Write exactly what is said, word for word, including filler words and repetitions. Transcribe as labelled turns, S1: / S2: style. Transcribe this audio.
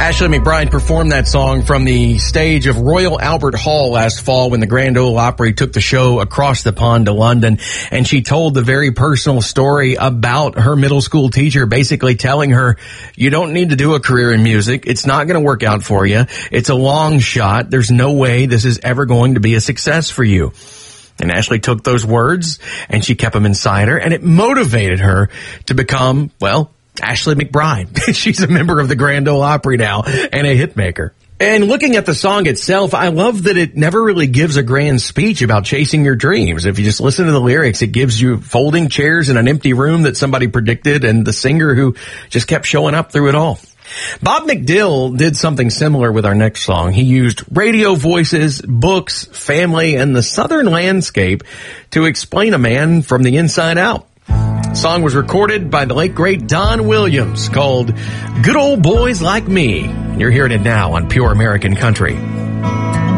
S1: Ashley McBryde performed that song from the stage of Royal Albert Hall last fall when the Grand Ole Opry took the show across the pond to London. And she told the very personal story about her middle school teacher basically telling her, you don't need to do a career in music. It's not going to work out for you. It's a long shot. There's no way this is ever going to be a success for you. And Ashley took those words and she kept them inside her, and it motivated her to become, well, Ashley McBryde. She's a member of the Grand Ole Opry now and a hit maker. And looking at the song itself, I love that it never really gives a grand speech about chasing your dreams. If you just listen to the lyrics, it gives you folding chairs in an empty room that somebody predicted and the singer who just kept showing up through it all. Bob McDill did something similar with our next song. He used radio voices, books, family, and the southern landscape to explain a man from the inside out. The song was recorded by the late, great Don Williams, called Good Old Boys Like Me. You're hearing it now on Pure American Country.